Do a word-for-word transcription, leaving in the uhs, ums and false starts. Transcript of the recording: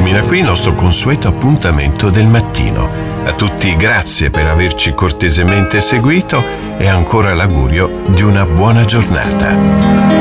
termina qui il nostro consueto appuntamento del mattino. A tutti grazie per averci cortesemente seguito e ancora l'augurio di una buona giornata.